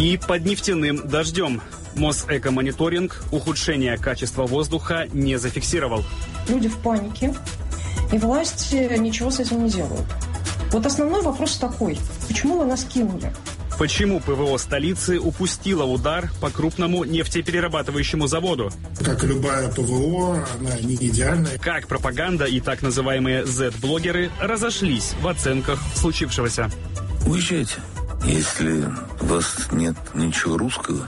И под нефтяным дождем. Мосэкомониторинг ухудшение качества воздуха не зафиксировал. Люди в панике, и власти ничего с этим не делают. Вот основной вопрос такой. Почему вы нас кинули? Почему ПВО столицы упустило удар по крупному нефтеперерабатывающему заводу? Как и любая ПВО, она не идеальная. Как пропаганда и так называемые Z-блогеры разошлись в оценках случившегося? Уезжайте, если у вас нет ничего русского.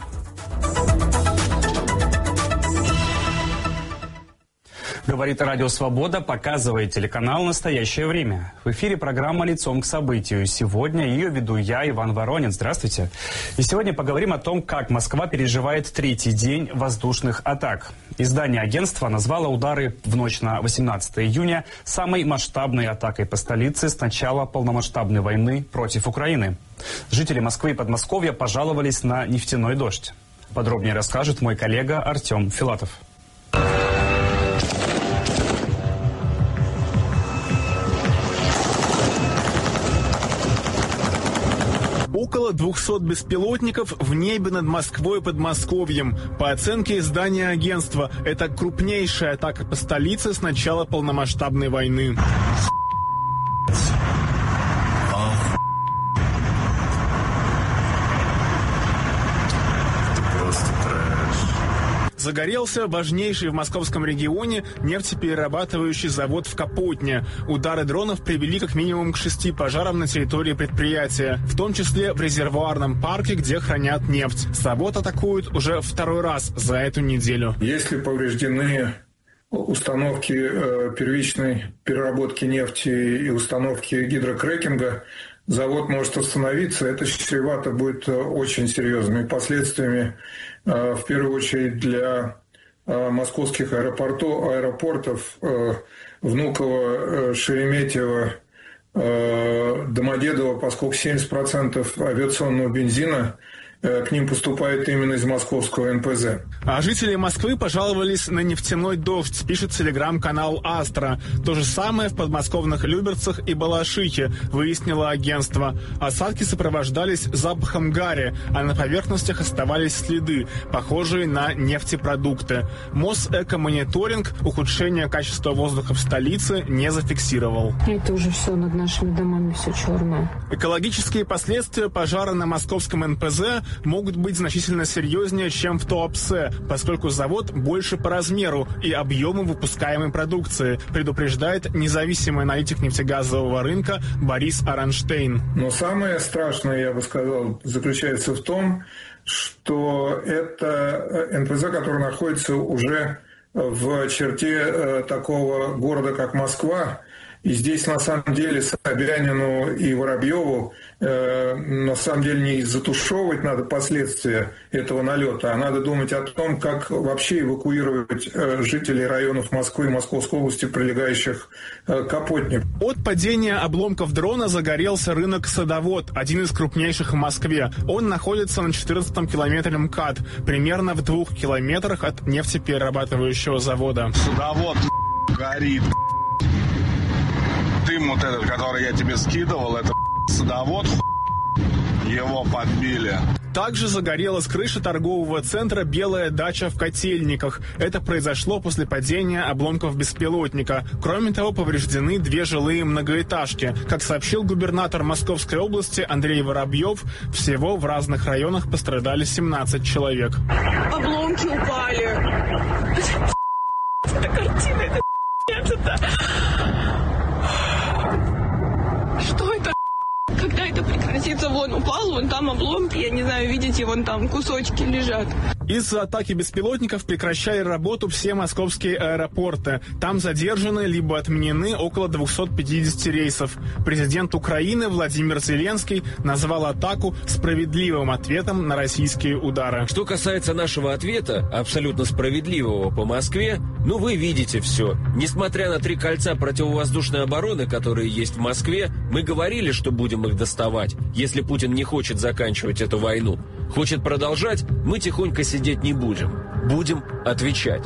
Говорит Радио Свобода, показывает телеканал «Настоящее время». В эфире программа «Лицом к событию». Сегодня ее веду я, Иван Воронин. Здравствуйте. И сегодня поговорим о том, как Москва переживает третий день воздушных атак. Издание агентства назвало удары в ночь на 18 июня самой масштабной атакой по столице с начала полномасштабной войны против Украины. Жители Москвы и Подмосковья пожаловались на нефтяной дождь. Подробнее расскажет мой коллега Артем Филатов. Около 200 беспилотников в небе над Москвой и Подмосковьем. По оценке издания агентства, это крупнейшая атака по столице с начала полномасштабной войны. Загорелся важнейший в московском регионе нефтеперерабатывающий завод в Капотне. Удары дронов привели как минимум к 6 пожарам на территории предприятия, в том числе в резервуарном парке, где хранят нефть. Завод атакуют уже второй раз за эту неделю. Если повреждены установки первичной переработки нефти и установки гидрокрекинга, завод может остановиться. Это чревато будет очень серьезными последствиями, в первую очередь для московских аэропортов Внуково, Шереметьево, Домодедово, поскольку 70% авиационного бензина к ним поступает именно из московского НПЗ. А жители Москвы пожаловались на нефтяной дождь, пишет телеграм-канал «Астра». То же самое в подмосковных Люберцах и Балашихе, выяснило агентство. Осадки сопровождались запахом гари, а на поверхностях оставались следы, похожие на нефтепродукты. Мосэкомониторинг ухудшение качества воздуха в столице не зафиксировал. Это уже все над нашими домами, все черное. Экологические последствия пожара на московском НПЗ могут быть значительно серьезнее, чем в Туапсе, поскольку завод больше по размеру и объему выпускаемой продукции, предупреждает независимый аналитик нефтегазового рынка Борис Аронштейн. Но самое страшное, я бы сказал, заключается в том, что это НПЗ, который находится уже в черте такого города, как Москва. И здесь, на самом деле, Собянину и Воробьеву, на самом деле, не затушевывать надо последствия этого налета, а надо думать о том, как вообще эвакуировать жителей районов Москвы и Московской области, прилегающих к Капотне. От падения обломков дрона загорелся рынок «Садовод», один из крупнейших в Москве. Он находится на 14-м километре МКАД, примерно в 2 километрах от нефтеперерабатывающего завода. «Садовод» горит. Дым вот этот, который я тебе скидывал, это «Садовод», его подбили. Также загорелась крыша торгового центра «Белая дача» в Котельниках. Это произошло после падения обломков беспилотника. Кроме того, повреждены 2 жилые многоэтажки. Как сообщил губернатор Московской области Андрей Воробьев, всего в разных районах пострадали 17 человек. Обломки упали. Это картина, это... Что это? Когда это прекратится? Вон упал, вон там обломки, я не знаю, видите, вон там кусочки лежат. Из-за атаки беспилотников прекращали работу все московские аэропорты. Там задержаны либо отменены около 250 рейсов. Президент Украины Владимир Зеленский назвал атаку справедливым ответом на российские удары. Что касается нашего ответа, абсолютно справедливого по Москве, вы видите все. Несмотря на 3 кольца противовоздушной обороны, которые есть в Москве, мы говорили, что будем их доставать, если Путин не хочет заканчивать эту войну. Хочет продолжать, мы тихонько сидеть не будем. Будем отвечать.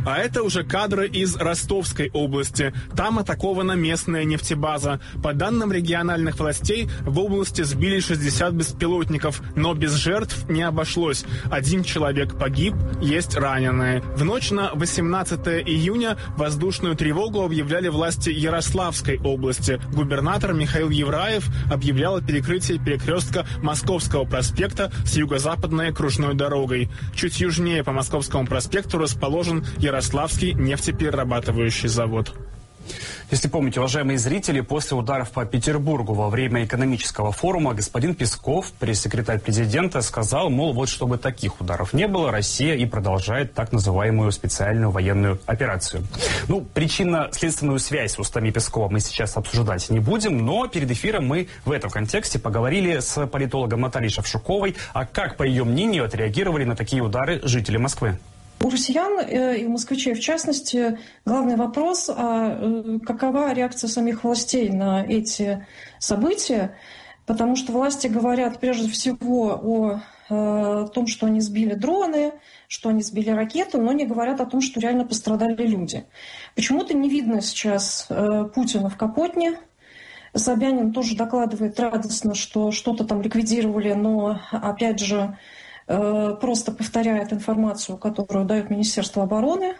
А это уже кадры из Ростовской области. Там атакована местная нефтебаза. По данным региональных властей, в области сбили 60 беспилотников, но без жертв не обошлось. 1 человек погиб, есть раненые. В ночь на 18 июня воздушную тревогу объявляли власти Ярославской области. Губернатор Михаил Евраев объявлял о перекрытии перекрестка Московского проспекта с юго-западной окружной дорогой. Чуть южнее по Московскому проспекту расположен Ярославский нефтеперерабатывающий завод. Если помните, уважаемые зрители, после ударов по Петербургу во время экономического форума господин Песков, пресс-секретарь президента, сказал, мол, вот чтобы таких ударов не было, Россия и продолжает так называемую специальную военную операцию. Ну, причинно-следственную связь с устами Пескова мы сейчас обсуждать не будем, но перед эфиром мы в этом контексте поговорили с политологом Натальей Шевчуковой, а как, по ее мнению, отреагировали на такие удары жители Москвы. У россиян и москвичей, в частности, главный вопрос, какова реакция самих властей на эти события, потому что власти говорят прежде всего о том, что они сбили дроны, что они сбили ракеты, но не говорят о том, что реально пострадали люди. Почему-то не видно сейчас Путина в Капотне. Собянин тоже докладывает радостно, что что-то там ликвидировали, но, опять же, просто повторяет информацию, которую дает Министерство обороны.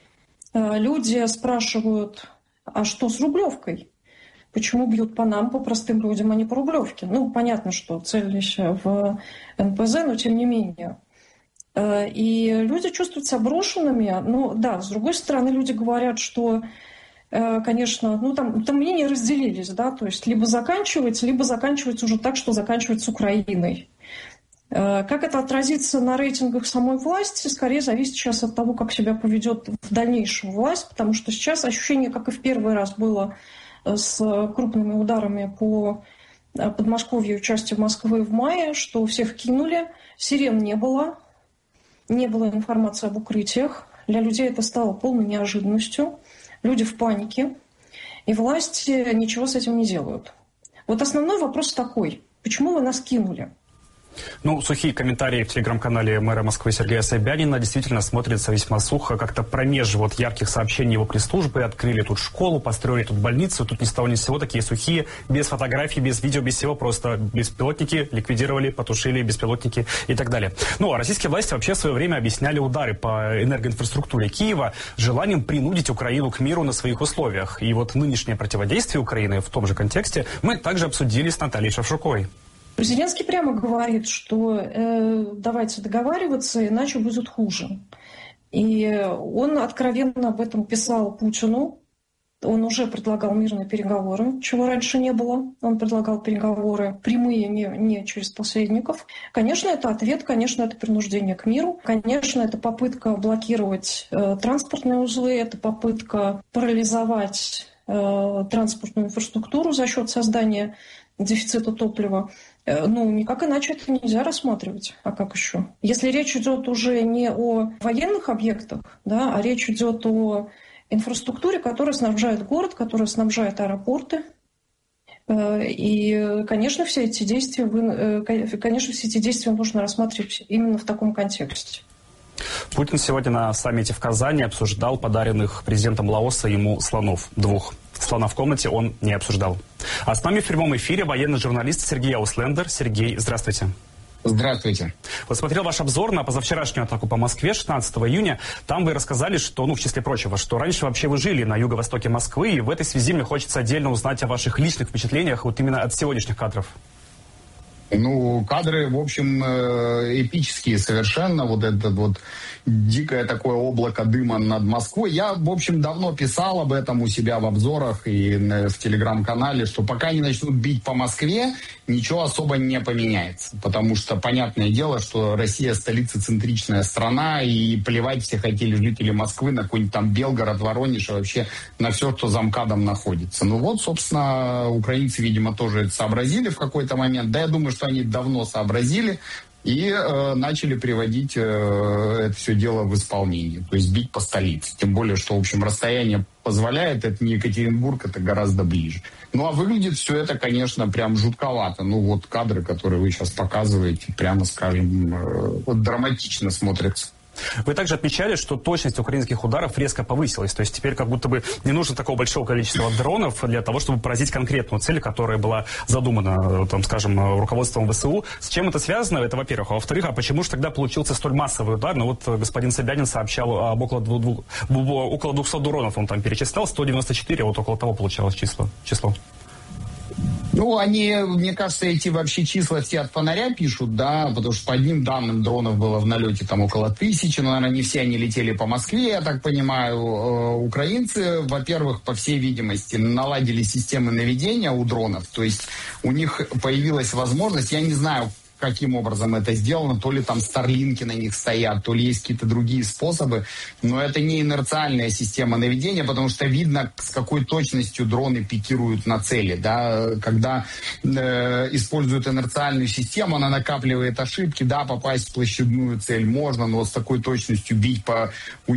Люди спрашивают, а что с Рублевкой? Почему бьют по нам, по простым людям, а не по Рублевке? Ну, понятно, что целились в НПЗ, но тем не менее. И люди чувствуют себя брошенными. Ну, да, с другой стороны, люди говорят, что, конечно, ну, там мнения разделились, да, то есть либо заканчивается уже так, что заканчивается Украиной. Как это отразится на рейтингах самой власти, скорее зависит сейчас от того, как себя поведет в дальнейшем власть, потому что сейчас ощущение, как и в первый раз было с крупными ударами по Подмосковью и части Москвы в мае, что всех кинули, сирен не было информации об укрытиях, для людей это стало полной неожиданностью, люди в панике, и власти ничего с этим не делают. Вот основной вопрос такой, почему вы нас кинули? Ну, сухие комментарии в телеграм-канале мэра Москвы Сергея Собянина действительно смотрятся весьма сухо, как-то промеж вот ярких сообщений его пресс-службы. Открыли тут школу, построили тут больницу, тут ни с того ни с сего такие сухие, без фотографий, без видео, без всего, просто беспилотники ликвидировали, потушили беспилотники и так далее. Ну, а российские власти вообще в свое время объясняли удары по энергоинфраструктуре Киева желанием принудить Украину к миру на своих условиях. И вот нынешнее противодействие Украины в том же контексте мы также обсудили с Натальей Шевчуковой. Зеленский прямо говорит, что давайте договариваться, иначе будет хуже. И он откровенно об этом писал Путину. Он уже предлагал мирные переговоры, чего раньше не было. Он предлагал переговоры прямые, не через посредников. Конечно, это ответ, конечно, это принуждение к миру. Конечно, это попытка блокировать транспортные узлы, это попытка парализовать транспортную инфраструктуру за счет создания дефицита топлива. Ну, никак иначе это нельзя рассматривать. А как еще? Если речь идет уже не о военных объектах, да, а речь идет о инфраструктуре, которая снабжает город, которая снабжает аэропорты. И, конечно, все эти действия нужно рассматривать именно в таком контексте. Путин сегодня на саммите в Казани обсуждал подаренных президентом Лаоса ему слонов. 2. Слона в комнате он не обсуждал. А с нами в прямом эфире военный журналист Сергей Ауслендер. Сергей, здравствуйте. Здравствуйте. Вот смотрел ваш обзор на позавчерашнюю атаку по Москве 16 июня. Там вы рассказали, что, в числе прочего, что раньше вообще вы жили на юго-востоке Москвы. И в этой связи мне хочется отдельно узнать о ваших личных впечатлениях вот именно от сегодняшних кадров. Ну, кадры, в общем, эпические совершенно. Вот это вот дикое такое облако дыма над Москвой. Я, в общем, давно писал об этом у себя в обзорах и в телеграм-канале, что пока не начнут бить по Москве, ничего особо не поменяется. Потому что, понятное дело, что Россия столица-центричная страна, и плевать все хотели жители Москвы на какой-нибудь там Белгород, Воронеж, и вообще на все, кто за МКАДом находится. Ну вот, собственно, украинцы, видимо, тоже это сообразили в какой-то момент. Да, я думаю, что они давно сообразили и начали приводить это все дело в исполнение, то есть бить по столице. Тем более, что, в общем, расстояние позволяет, это не Екатеринбург, это гораздо ближе. Ну, а выглядит все это, конечно, прям жутковато. Ну, вот кадры, которые вы сейчас показываете, прямо скажем, вот драматично смотрятся. Вы также отмечали, что точность украинских ударов резко повысилась. То есть теперь как будто бы не нужно такого большого количества дронов для того, чтобы поразить конкретную цель, которая была задумана, там, скажем, руководством ВСУ. С чем это связано? Это, во-первых. А во-вторых, а почему же тогда получился столь массовый удар? Ну вот господин Собянин сообщал об около 200 дронов, он там перечислял, 194, вот около того получалось число. Ну, они, мне кажется, эти вообще числа все от фонаря пишут, да, потому что по одним данным дронов было в налете там около 1000, но, наверное, не все они летели по Москве, я так понимаю. Украинцы, во-первых, по всей видимости, наладили системы наведения у дронов, то есть у них появилась возможность, я не знаю, каким образом это сделано, то ли там старлинки на них стоят, то ли есть какие-то другие способы, но это не инерциальная система наведения, потому что видно, с какой точностью дроны пикируют на цели, да, когда используют инерциальную систему, она накапливает ошибки, да, попасть в площадную цель можно, но с такой точностью бить по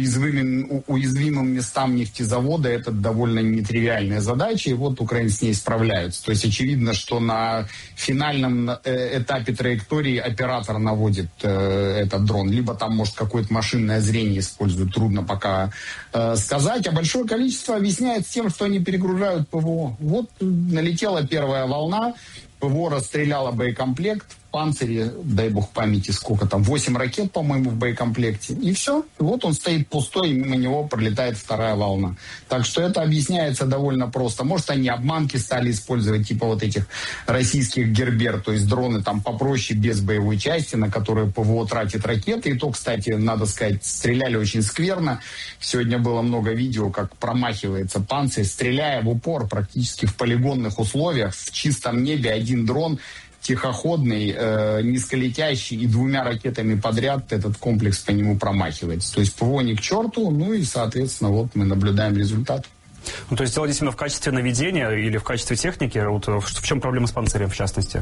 уязвимым местам нефтезавода, это довольно нетривиальная задача, и вот украинцы с ней справляются. То есть очевидно, что на финальном этапе траектории оператор наводит этот дрон. Либо там, может, какое-то машинное зрение используют, трудно пока сказать. А большое количество объясняет тем, что они перегружают ПВО. Вот налетела первая волна, ПВО расстреляло боекомплект, в «Панцире», дай бог памяти, сколько там, 8 ракет, по-моему, в боекомплекте. И все. И вот он стоит пустой, и мимо него пролетает вторая волна. Так что это объясняется довольно просто. Может, они обманки стали использовать, типа вот этих российских Гербер, то есть дроны там попроще, без боевой части, на которые ПВО тратит ракеты. И то, кстати, надо сказать, стреляли очень скверно. Сегодня было много видео, как промахивается «Панцирь», стреляя в упор практически в полигонных условиях, в чистом небе один дрон, тихоходный, низколетящий, и 2 ракетами подряд этот комплекс по нему промахивается. То есть ПВО ни к черту, ну и, соответственно, вот мы наблюдаем результат. Ну, то есть дело действительно в качестве наведения или в качестве техники? Вот в чем проблема с «Панцирем» в частности?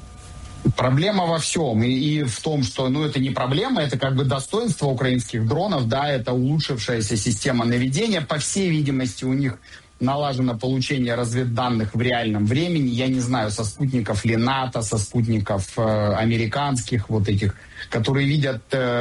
Проблема во всем. И в том, что, ну, это не проблема, это как бы достоинство украинских дронов, да, это улучшившаяся система наведения. По всей видимости, у них налажено получение разведданных в реальном времени. Я не знаю, со спутников ли НАТО, со спутников американских, вот этих, которые видят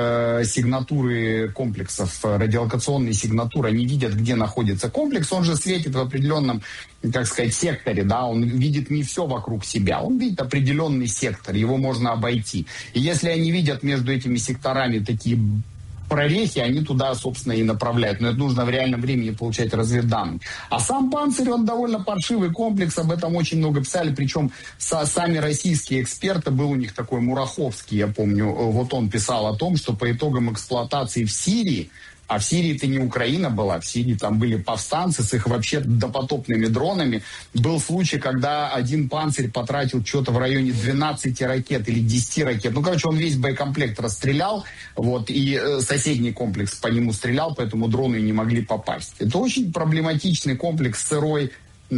сигнатуры комплексов, радиолокационные сигнатуры, они видят, где находится комплекс. Он же светит в определенном, так сказать, секторе, да, он видит не все вокруг себя, он видит определенный сектор, его можно обойти. И если они видят между этими секторами такие прорехи, они туда, собственно, и направляют. Но это нужно в реальном времени получать разведданные. А сам «Панцирь», он довольно паршивый комплекс, об этом очень много писали, причем сами российские эксперты, был у них такой Мураховский, я помню, вот он писал о том, что по итогам эксплуатации в Сирии, а в Сирии это не Украина была, в Сирии там были повстанцы с их вообще допотопными дронами. Был случай, когда один «Панцирь» потратил что-то в районе 12 ракет или 10 ракет. Ну, короче, он весь боекомплект расстрелял, вот, и соседний комплекс по нему стрелял, поэтому дроны не могли попасть. Это очень проблематичный комплекс, сырой,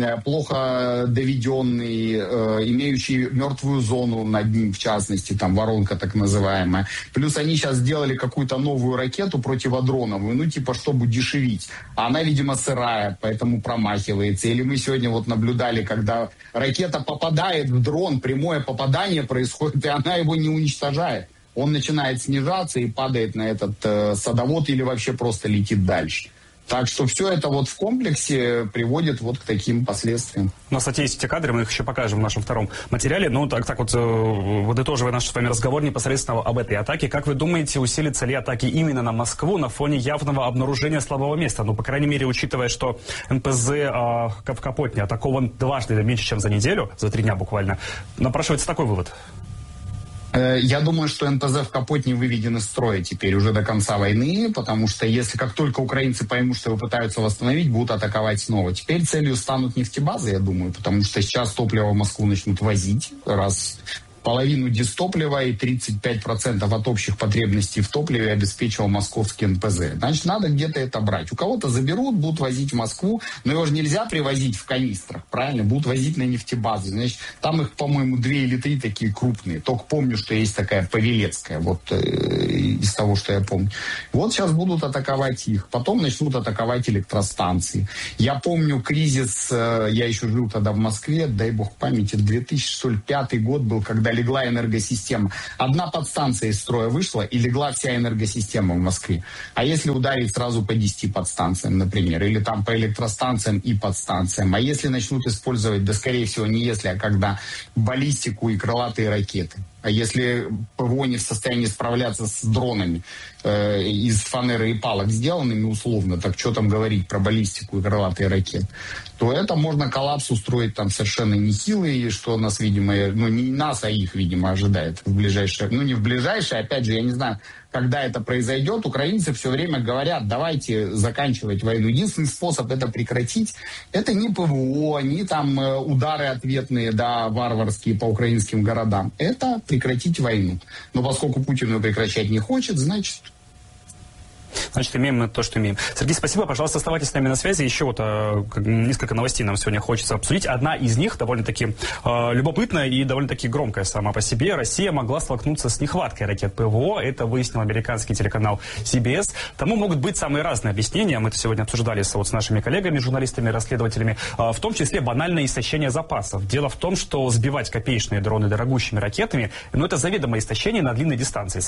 плохо доведенный, имеющий мертвую зону над ним, в частности, там воронка так называемая. Плюс они сейчас сделали какую-то новую ракету противодроновую, ну типа чтобы дешевить. А она, видимо, сырая, поэтому промахивается. Или мы сегодня вот наблюдали, когда ракета попадает в дрон, прямое попадание происходит, и она его не уничтожает. Он начинает снижаться и падает на этот садовод или вообще просто летит дальше. Так что все это вот в комплексе приводит вот к таким последствиям. У нас, кстати, есть эти кадры, мы их еще покажем в нашем втором материале. Ну, так вот, подытоживая наш с вами разговор непосредственно об этой атаке, как вы думаете, усилятся ли атаки именно на Москву на фоне явного обнаружения слабого места? Ну, по крайней мере, учитывая, что НПЗ в Капотне атакован дважды меньше, чем за неделю, за 3 дня буквально, напрашивается такой вывод. Я думаю, что НПЗ в Капотне выведен из строя теперь уже до конца войны, потому что если как только украинцы поймут, что его пытаются восстановить, будут атаковать снова. Теперь целью станут нефтебазы, я думаю, потому что сейчас топливо в Москву начнут возить, раз половину дистоплива и 35% от общих потребностей в топливе обеспечивал московский НПЗ. Значит, надо где-то это брать. У кого-то заберут, будут возить в Москву, но его же нельзя привозить в канистрах, правильно? Будут возить на нефтебазы. Значит, там их, по-моему, 2 или 3 такие крупные. Только помню, что есть такая Павелецкая, вот из того, что я помню. Вот сейчас будут атаковать их. Потом начнут атаковать электростанции. Я помню кризис, я еще жил тогда в Москве, дай бог памяти, 2005 год был, когда легла энергосистема. Одна подстанция из строя вышла, и легла вся энергосистема в Москве. А если ударить сразу по 10 подстанциям, например, или там по электростанциям и подстанциям, а если начнут использовать, да скорее всего не если, а когда, баллистику и крылатые ракеты, а если ПВО не в состоянии справляться с дронами из фанеры и палок сделанными условно, так что там говорить про баллистику и крылатые ракеты, то это можно коллапс устроить там совершенно нехилый, и что нас, видимо, ну не нас, а их, видимо, ожидает в ближайшее, ну не в ближайшее, опять же, я не знаю, когда это произойдет. Украинцы все время говорят, давайте заканчивать войну. Единственный способ это прекратить, это не ПВО, не там удары ответные, да, варварские по украинским городам. Это прекратить войну. Но поскольку Путин ее прекращать не хочет, значит, имеем мы то, что имеем. Сергей, спасибо. Пожалуйста, оставайтесь с нами на связи. Еще вот несколько новостей нам сегодня хочется обсудить. Одна из них довольно-таки любопытная и довольно-таки громкая сама по себе. Россия могла столкнуться с нехваткой ракет ПВО. Это выяснил американский телеканал CBS. Тому могут быть самые разные объяснения. Мы это сегодня обсуждали с нашими коллегами, журналистами, расследователями. В том числе банальное истощение запасов. Дело в том, что сбивать копеечные дроны дорогущими ракетами, это заведомое истощение на длинной дистанции.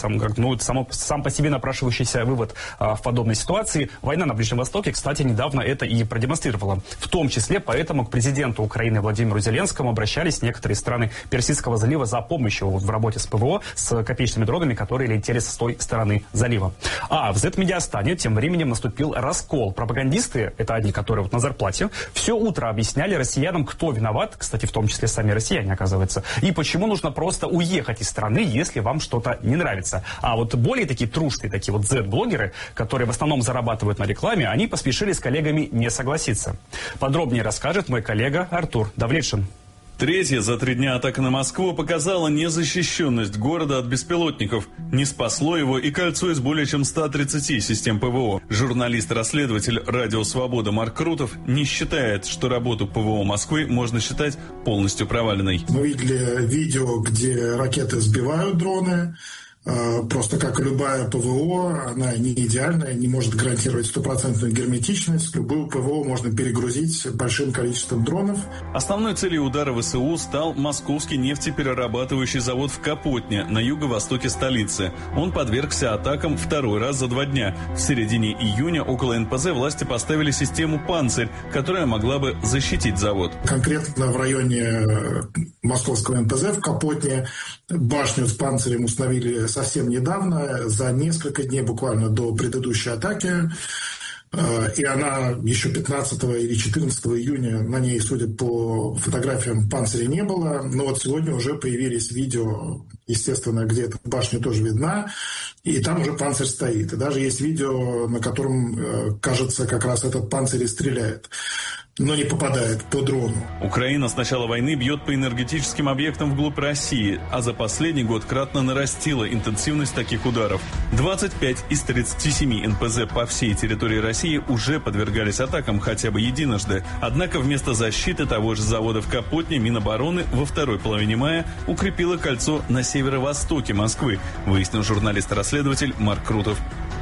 Сам по себе напрашивающийся вывод в подобной ситуации. Война на Ближнем Востоке, кстати, недавно это и продемонстрировала. В том числе поэтому к президенту Украины Владимиру Зеленскому обращались некоторые страны Персидского залива за помощью в работе с ПВО, с копеечными дронами, которые летели с той стороны залива. А в Z-медиастане тем временем наступил раскол. Пропагандисты, это одни, которые на зарплате, все утро объясняли россиянам, кто виноват, кстати, в том числе сами россияне, оказывается, и почему нужно просто уехать из страны, если вам что-то не нравится. А вот более такие трушные, такие вот Z-блогеры, которые в основном зарабатывают на рекламе, они поспешили с коллегами не согласиться. Подробнее расскажет мой коллега Артур Давлетшин. Третья за 3 дня атака на Москву показала незащищенность города от беспилотников. Не спасло его и кольцо из более чем 130 систем ПВО. Журналист-расследователь «Радио Свобода» Марк Крутов не считает, что работу ПВО Москвы можно считать полностью проваленной. Мы видели видео, где ракеты сбивают дроны. Просто как и любая ПВО, она не идеальная, не может гарантировать стопроцентную герметичность. Любую ПВО можно перегрузить большим количеством дронов. Основной целью удара ВСУ стал московский нефтеперерабатывающий завод в Капотне на юго-востоке столицы. Он подвергся атакам второй раз за 2 дня. В середине июня около НПЗ власти поставили систему «Панцирь», которая могла бы защитить завод. Конкретно в районе московского НПЗ в Капотне башню с «Панцирем» установили совсем недавно, за несколько дней буквально до предыдущей атаки. И она еще 15 или 14 июня, на ней, судя по фотографиям, «Панциря» не было. Но вот сегодня уже появились видео, естественно, где эта башня тоже видна, и там уже «Панцирь» стоит. И даже есть видео, на котором, кажется, как раз этот «Панцирь» и стреляет, но не попадает по дрону. Украина с начала войны бьет по энергетическим объектам вглубь России, а за последний год кратно нарастила интенсивность таких ударов. 25 из 37 НПЗ по всей территории России уже подвергались атакам хотя бы единожды. Однако вместо защиты того же завода в Капотне Минобороны во второй половине мая укрепило кольцо на северо-востоке Москвы, выяснил журналист-расследователь Марк Крутов.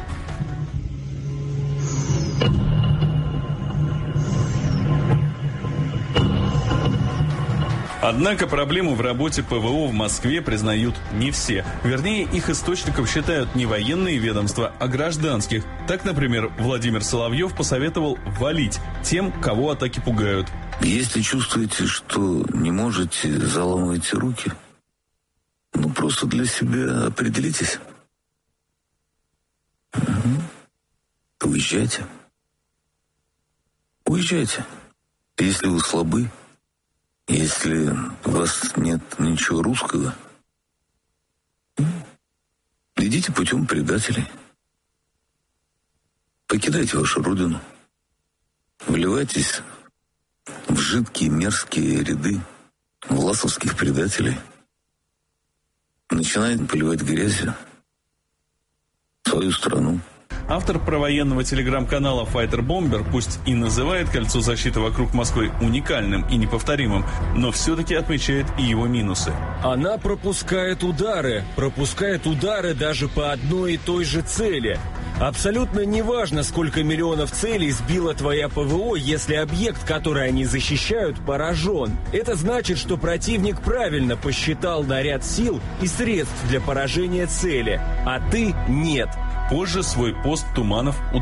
Однако проблему в работе ПВО в Москве признают не все. Вернее, их источником считают не военные ведомства, а гражданских. Так, например, Владимир Соловьев посоветовал валить тем, кого атаки пугают. Если чувствуете, что не можете, заламывайте руки. Просто для себя определитесь. Уезжайте. Уезжайте. Если вы слабы, если у вас нет ничего русского, идите путем предателей. Покидайте вашу родину. Вливайтесь в жидкие, мерзкие ряды власовских предателей. Начинайте поливать грязью свою страну. Автор провоенного телеграм-канала Fighter Bomber пусть и называет кольцо защиты вокруг Москвы уникальным и неповторимым, но все-таки отмечает и его минусы. Она пропускает удары даже по одной и той же цели. Абсолютно неважно, сколько миллионов целей сбила твоя ПВО, если объект, который они защищают, поражен. Это значит, что противник правильно посчитал наряд сил и средств для поражения цели, а ты нет. Позже свой пост Туманов